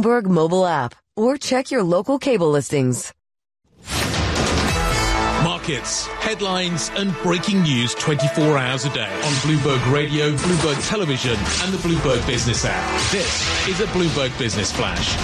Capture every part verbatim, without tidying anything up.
Bloomberg mobile app or check your local cable listings. Markets, headlines and breaking news twenty-four hours a day on Bloomberg Radio, Bloomberg Television and the Bloomberg Business app. This is a Bloomberg Business Flash.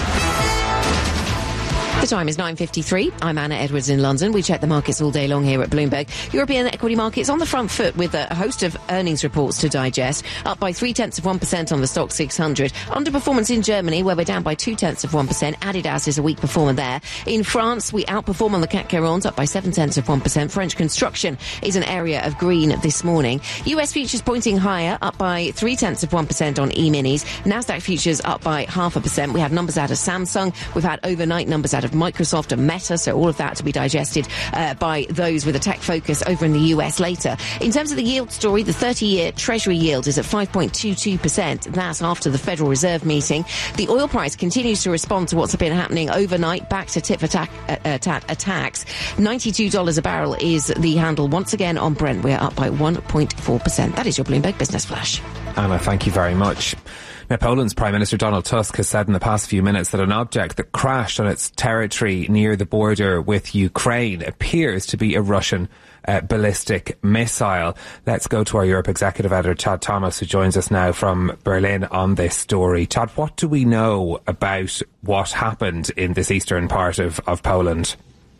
The time is nine fifty-three. I'm Anna Edwards in London. We check the markets all day long here at Bloomberg. European equity markets on the front foot with a host of earnings reports to digest. Up by three-tenths of one percent on the Stoxx six hundred. Underperformance in Germany, where we're down by two-tenths of one percent. Adidas is a weak performer there. In France, we outperform on the C A C quarante, up by seven-tenths of one percent. French construction is an area of green this morning. U S futures pointing higher, up by three-tenths of one percent on E-minis. Nasdaq futures up by half a percent. We had numbers out of Samsung. We've had overnight numbers out of Microsoft and Meta, so all of that to be digested uh, by those with a tech focus over in the U S later. In terms of the yield story, the thirty-year Treasury yield is at five point two two percent. That's after the Federal Reserve meeting. The oil price continues to respond to what's been happening overnight, back to tit for tat uh, tat attacks. ninety-two dollars a barrel is the handle once again on Brent. We're up by one point four percent. That is your Bloomberg Business Flash. Anna, thank you very much. Now, Poland's Prime Minister Donald Tusk has said in the past few minutes that an object that crashed on its territory near the border with Ukraine appears to be a Russian uh, ballistic missile. Let's go to our Europe Executive Editor, Chad Thomas, who joins us now from Berlin on this story. Chad, what do we know about what happened in this eastern part of, of Poland?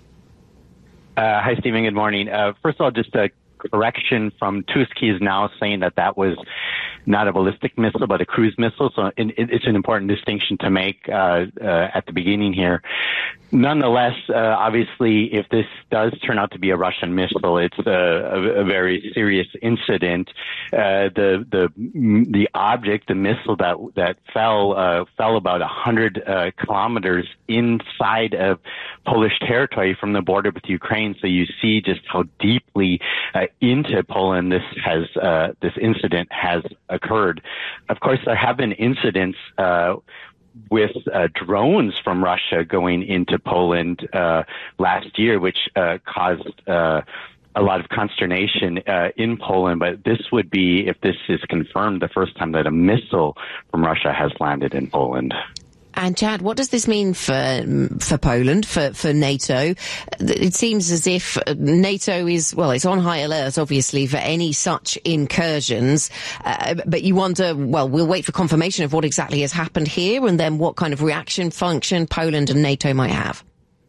Uh, hi, Stephen. Good morning. Uh, first of all, just a correction from Tusk. He is now saying that that was not a ballistic missile, but a cruise missile. So it, it's an important distinction to make uh, uh, at the beginning here. Nonetheless, uh, obviously, if this does turn out to be a Russian missile, it's a, a, a very serious incident. Uh, the the the object, the missile that that fell uh, fell about a hundred uh, kilometers inside of Polish territory from the border with Ukraine. So you see just how deeply uh, into Poland this has uh, this incident has occurred. Of course, there have been incidents Uh, with uh, drones from Russia going into Poland uh, last year, which uh, caused uh, a lot of consternation uh, in Poland. But this would be, if this is confirmed, the first time that a missile from Russia has landed in Poland. And Chad, what does this mean for for Poland, for, for NATO? It seems as if NATO is, well, it's on high alert, obviously, for any such incursions. Uh, but you wonder, well, we'll wait for confirmation of what exactly has happened here and then what kind of reaction function Poland and NATO might have.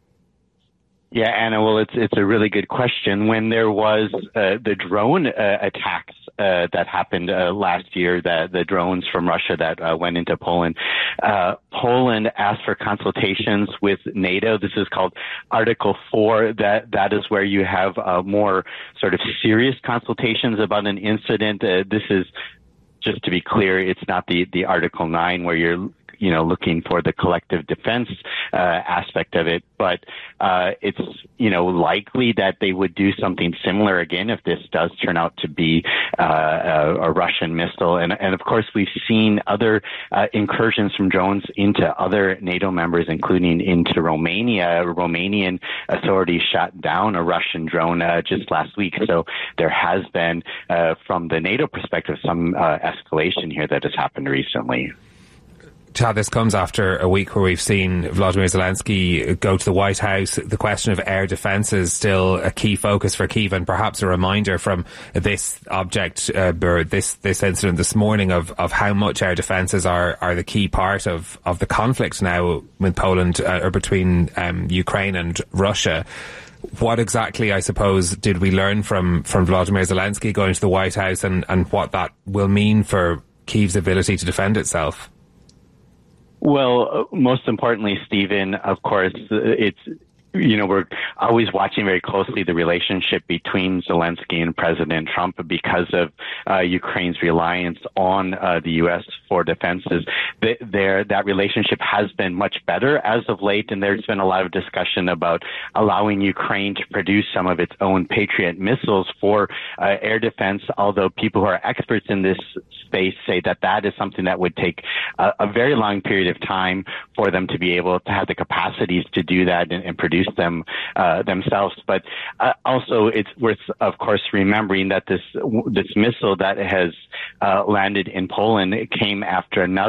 Yeah, Anna, well, it's it's a really good question. When there was uh, the drone uh, attacks uh, that happened uh, last year, the, the drones from Russia that uh, went into Poland, uh, Poland asked for consultations with NATO. This is called Article four. That That is where you have uh, more sort of serious consultations about an incident. Uh, this is, just to be clear, it's not the, the Article nine where you're you know, looking for the collective defense uh, aspect of it. But uh, it's, you know, likely that they would do something similar again if this does turn out to be uh, a, a Russian missile. And, and of course, we've seen other uh, incursions from drones into other NATO members, including into Romania. Romanian authorities shot down a Russian drone uh, just last week. So there has been, uh, from the NATO perspective, some uh, escalation here that has happened recently. Chad, this comes after a week where we've seen Volodymyr Zelensky go to the White House. The question of air defence is still a key focus for Kyiv, and perhaps a reminder from this object, uh, this this incident this morning, of, of how much air defences are, are the key part of, of the conflict now with Poland, uh, or between um, Ukraine and Russia. What exactly, I suppose, did we learn from, from Volodymyr Zelensky going to the White House, and, and what that will mean for Kyiv's ability to defend itself? Well, most importantly, Stephen, of course, it's, you know, we're always watching very closely the relationship between Zelensky and President Trump because of uh, Ukraine's reliance on uh, the U S for defenses. The, there, that relationship has been much better as of late, and there's been a lot of discussion about allowing Ukraine to produce some of its own Patriot missiles for uh, air defense, although people who are experts in this space say that that is something that would take a, a very long period of time for them to be able to have the capacities to do that and, and produce them uh, themselves. But uh, also, it's worth, of course, remembering that this this missile that has uh, landed in Poland came after another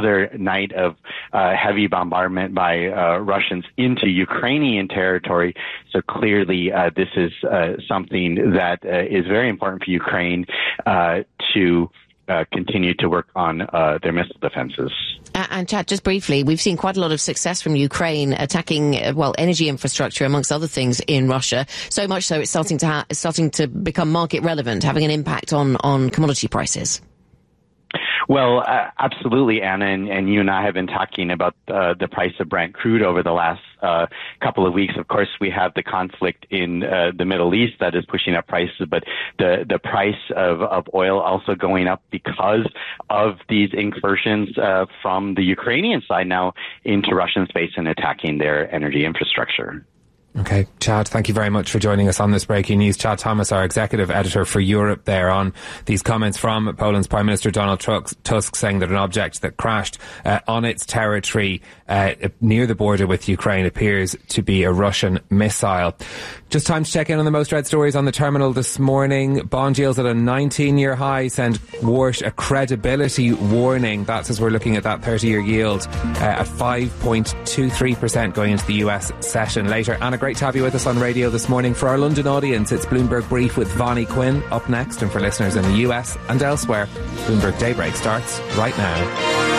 night of uh, heavy bombardment by uh, Russians into Ukrainian territory. So clearly, uh, this is uh, something that uh, is very important for Ukraine uh, to uh, continue to work on uh, their missile defenses. Uh, and Chad, just briefly, we've seen quite a lot of success from Ukraine attacking, uh, well, energy infrastructure, amongst other things, in Russia. So much so it's starting to ha- it's starting to become market relevant, having an impact on, on commodity prices. Well, uh, absolutely, Anna, and, and you and I have been talking about uh, the price of Brent crude over the last uh, couple of weeks. Of course, we have the conflict in uh, the Middle East that is pushing up prices, but the, the price of, of oil also going up because of these incursions uh, from the Ukrainian side now into Russian space and attacking their energy infrastructure. Okay, Chad, thank you very much for joining us on this breaking news. Chad Thomas, our executive editor for Europe, there on these comments from Poland's Prime Minister Donald Tusk, saying that an object that crashed uh, on its territory uh, near the border with Ukraine appears to be a Russian missile. Just time to check in on the most read stories on the terminal this morning. Bond yields at a nineteen-year high send Warsh a credibility warning. That's as we're looking at that thirty-year yield uh, at five point two three percent going into the U S session later. Anna, great to have you with us on radio this morning. For our London audience, it's Bloomberg Brief with Vonnie Quinn up next. And for listeners in the U S and elsewhere, Bloomberg Daybreak starts right now.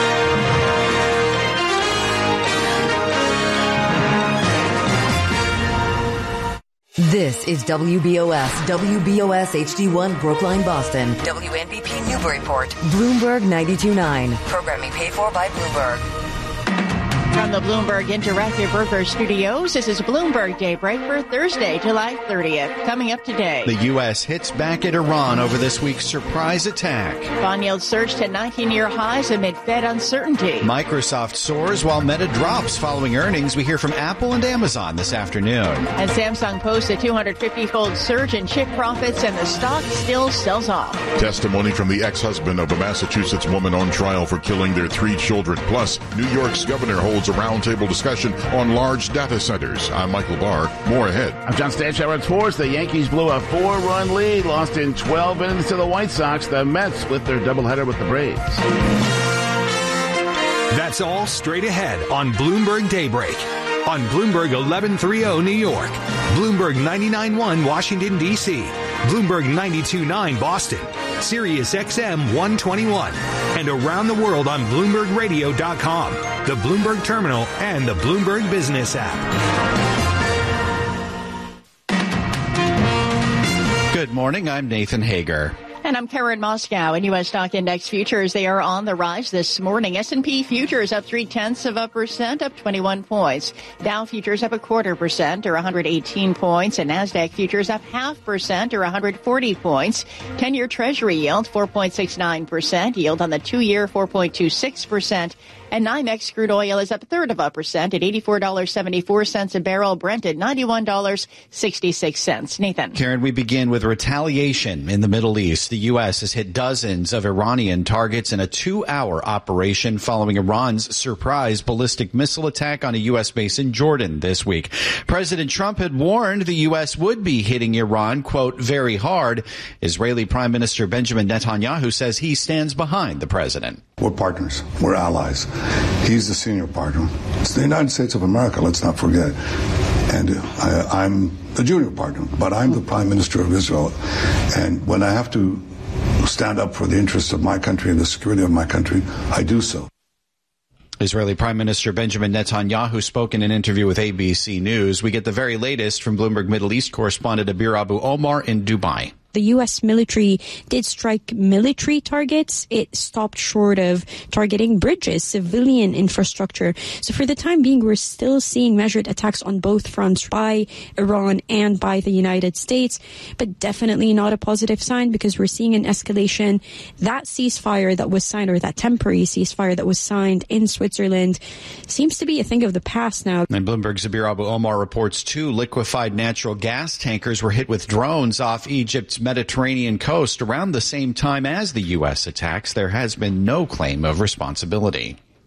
This is W B O S, W B O S H D one Brookline, Boston, W N B P Newburyport, Bloomberg ninety-two point nine. Programming paid for by Bloomberg. From the Bloomberg Interactive Broker Studios, this is Bloomberg Daybreak for Thursday, July thirtieth. Coming up today, the U S hits back at Iran over this week's surprise attack. Bond yields surged to nineteen-year highs amid Fed uncertainty. Microsoft soars while Meta drops following earnings. We hear from Apple and Amazon this afternoon. And Samsung posts a two hundred fifty-fold surge in chip profits, and the stock still sells off. Testimony from the ex-husband of a Massachusetts woman on trial for killing their three children. Plus, New York's governor holds a roundtable discussion on large data centers. I'm Michael Barr. More ahead. I'm John Stanchow at sports. The Yankees blew a four-run lead, lost in twelve innings to the White Sox. The Mets split their doubleheader with the Braves. That's all straight ahead on Bloomberg Daybreak. On Bloomberg eleven thirty New York, Bloomberg ninety-nine point one Washington, D C, Bloomberg ninety-two point nine Boston, Sirius X M one twenty-one, and around the world on Bloomberg Radio dot com, the Bloomberg Terminal, and the Bloomberg Business app. Good morning, I'm Nathan Hager. And I'm Karen Moscow. In U S stock index futures, they are on the rise this morning. S and P futures up three-tenths of a percent, up twenty-one points. Dow futures up a quarter percent, or one hundred eighteen points. And NASDAQ futures up half percent, or one hundred forty points. ten-year Treasury yield, four point six nine percent. Yield on the two-year, four point two six percent. And NYMEX crude oil is up a third of a percent at eighty-four dollars and seventy-four cents a barrel. Brent at ninety-one dollars and sixty-six cents. Nathan. Karen, we begin with retaliation in the Middle East. The U S has hit dozens of Iranian targets in a two-hour operation following Iran's surprise ballistic missile attack on a U S base in Jordan this week. President Trump had warned the U S would be hitting Iran, quote, very hard. Israeli Prime Minister Benjamin Netanyahu says he stands behind the president. We're partners. We're allies. He's the senior partner. It's the United States of America, let's not forget. And I, I'm the junior partner, but I'm the Prime Minister of Israel. And when I have to stand up for the interests of my country and the security of my country, I do so. Israeli Prime Minister Benjamin Netanyahu spoke in an interview with A B C News. We get the very latest from Bloomberg Middle East correspondent Abir Abu Omar in Dubai. The U S military did strike military targets. It stopped short of targeting bridges, civilian infrastructure. So for the time being, we're still seeing measured attacks on both fronts by Iran and by the United States, but definitely not a positive sign because we're seeing an escalation. That ceasefire that was signed, or that temporary ceasefire that was signed in Switzerland, seems to be a thing of the past now. And Bloomberg's Abir Abu Omar reports two liquefied natural gas tankers were hit with drones off Egypt's Mediterranean coast around the same time as the U S attacks. There has been no claim of responsibility.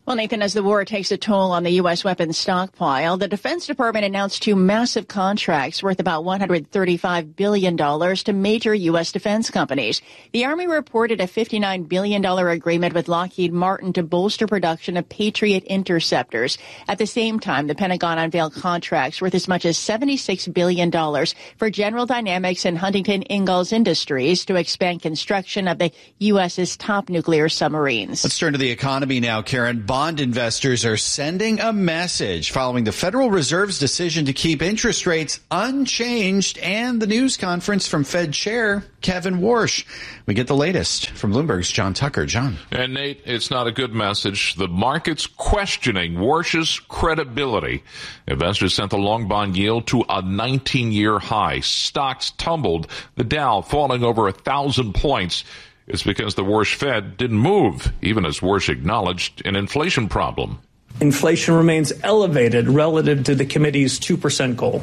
Well, Nathan, as the war takes a toll on the U S weapons stockpile, the Defense Department announced two massive contracts worth about one hundred thirty-five billion dollars to major U S defense companies. The Army reported a fifty-nine billion dollars agreement with Lockheed Martin to bolster production of Patriot interceptors. At the same time, the Pentagon unveiled contracts worth as much as seventy-six billion dollars for General Dynamics and Huntington Ingalls Industries to expand construction of the U S's top nuclear submarines. Let's turn to the economy now, Karen. Bond investors are sending a message following the Federal Reserve's decision to keep interest rates unchanged and the news conference from Fed Chair Kevin Warsh. We get the latest from Bloomberg's John Tucker. John. And Nate, it's not a good message. The market's questioning Warsh's credibility. Investors sent the long bond yield to a nineteen-year high. Stocks tumbled, the Dow falling over a thousand points. It's because the Warsh Fed didn't move, even as Warsh acknowledged an inflation problem. Inflation remains elevated relative to the committee's two percent goal.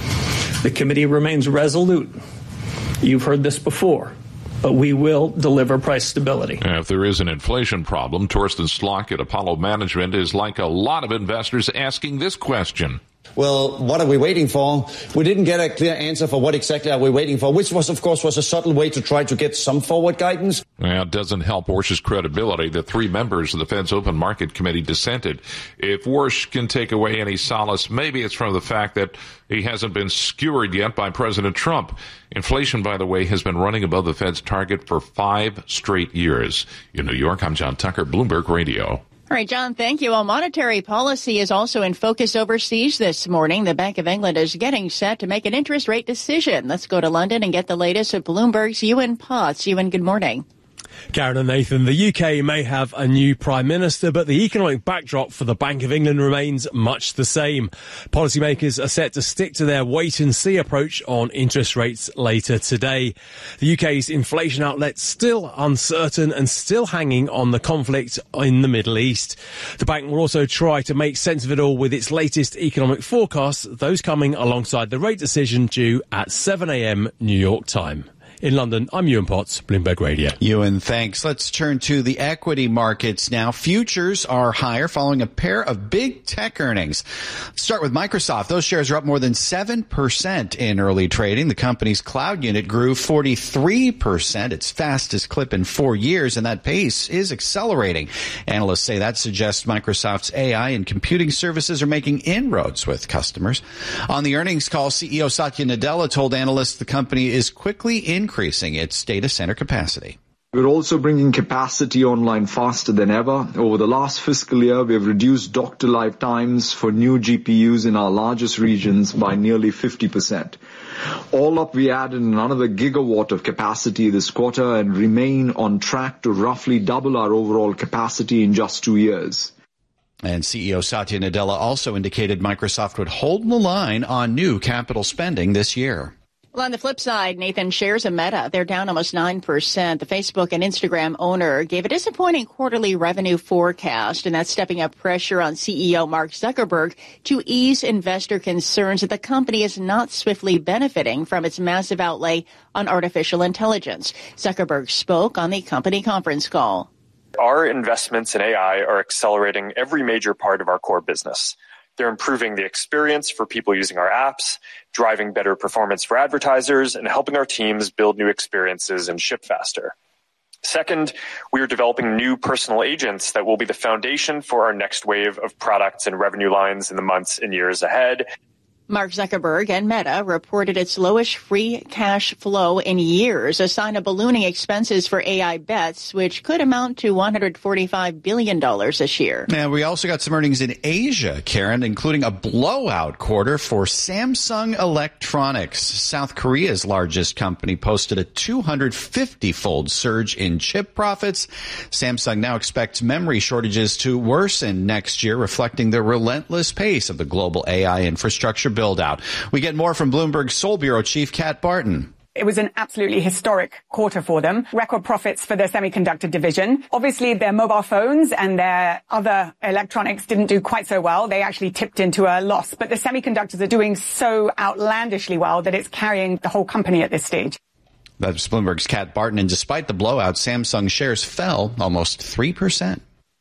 The committee remains resolute. You've heard this before, but we will deliver price stability. If there is an inflation problem, Torsten Slok at Apollo Management is like a lot of investors asking this question. Well, what are we waiting for? We didn't get a clear answer for what exactly are we waiting for, which was, of course, was a subtle way to try to get some forward guidance. Well, it doesn't help Warsh's credibility. The three members of the Fed's Open Market Committee dissented. If Warsh can take away any solace, maybe it's from the fact that he hasn't been skewered yet by President Trump. Inflation, by the way, has been running above the Fed's target for five straight years. In New York, I'm John Tucker, Bloomberg Radio. All right, John, thank you. Well, monetary policy is also in focus overseas this morning. The Bank of England is getting set to make an interest rate decision. Let's go to London and get the latest at Bloomberg's Ewan Potts. Ewan, good morning. Karen and Nathan, the U K may have a new Prime Minister, but the economic backdrop for the Bank of England remains much the same. Policymakers are set to stick to their wait-and-see approach on interest rates later today. The U K's inflation outlet's still uncertain and still hanging on the conflict in the Middle East. The bank will also try to make sense of it all with its latest economic forecasts, those coming alongside the rate decision due at seven a.m. New York time. In London, I'm Ewan Potts, Bloomberg Radio. Ewan, thanks. Let's turn to the equity markets now. Futures are higher following a pair of big tech earnings. Let's start with Microsoft. Those shares are up more than seven percent in early trading. The company's cloud unit grew forty-three percent, its fastest clip in four years, and that pace is accelerating. Analysts say that suggests Microsoft's A I and computing services are making inroads with customers. On the earnings call, C E O Satya Nadella told analysts the company is quickly increasing increasing its data center capacity. We're also bringing capacity online faster than ever. Over the last fiscal year, we have reduced dock-to live times for new G P Us in our largest regions by nearly fifty percent. All up, we added another gigawatt of capacity this quarter and remain on track to roughly double our overall capacity in just two years. And C E O Satya Nadella also indicated Microsoft would hold the line on new capital spending this year. Well, on the flip side, Nathan, shares of Meta, they're down almost nine percent. The Facebook and Instagram owner gave a disappointing quarterly revenue forecast, and that's stepping up pressure on C E O Mark Zuckerberg to ease investor concerns that the company is not swiftly benefiting from its massive outlay on artificial intelligence. Zuckerberg spoke on the company conference call. Our investments in A I are accelerating every major part of our core business. They're improving the experience for people using our apps, driving better performance for advertisers, and helping our teams build new experiences and ship faster. Second, we are developing new personal agents that will be the foundation for our next wave of products and revenue lines in the months and years ahead. Mark Zuckerberg and Meta reported its lowest free cash flow in years, a sign of ballooning expenses for A I bets, which could amount to one hundred forty-five billion dollars this year. And we also got some earnings in Asia, Karen, including a blowout quarter for Samsung Electronics. South Korea's largest company posted a two hundred fifty-fold surge in chip profits. Samsung now expects memory shortages to worsen next year, reflecting the relentless pace of the global A I infrastructure build out. We get more from Bloomberg's Seoul Bureau Chief Kat Barton. It was an absolutely historic quarter for them. Record profits for their semiconductor division. Obviously, their mobile phones and their other electronics didn't do quite so well. They actually tipped into a loss. But the semiconductors are doing so outlandishly well that it's carrying the whole company at this stage. That's Bloomberg's Kat Barton. And despite the blowout, Samsung shares fell almost three percent.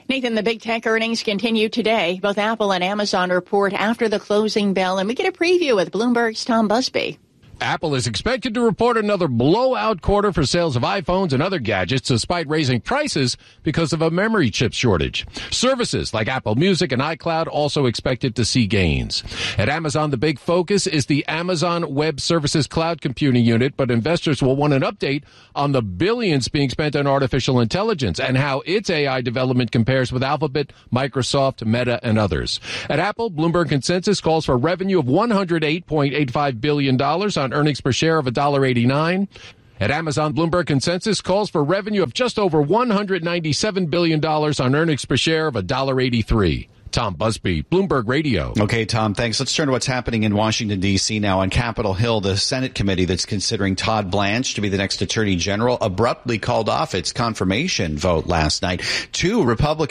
Nathan, the big tech earnings continue today. Both Apple and Amazon report after the closing bell, and we get a preview with Bloomberg's Tom Busby. Apple is expected to report another blowout quarter for sales of iPhones and other gadgets despite raising prices because of a memory chip shortage. Services like Apple Music and iCloud also expected to see gains. At Amazon, the big focus is the Amazon Web Services Cloud Computing Unit, but investors will want an update on the billions being spent on artificial intelligence and how its A I development compares with Alphabet, Microsoft, Meta, and others. At Apple, Bloomberg consensus calls for revenue of one hundred eight point eight five billion dollars on earnings per share of one dollar eighty-nine. At Amazon, Bloomberg consensus calls for revenue of just over one hundred ninety-seven billion dollars on earnings per share of one dollar eighty-three. Tom Busby, Bloomberg Radio. Okay, Tom, thanks. Let's turn to what's happening in Washington, D C now. On Capitol Hill, the Senate committee that's considering Todd Blanche to be the next Attorney General abruptly called off its confirmation vote last night. Two Republicans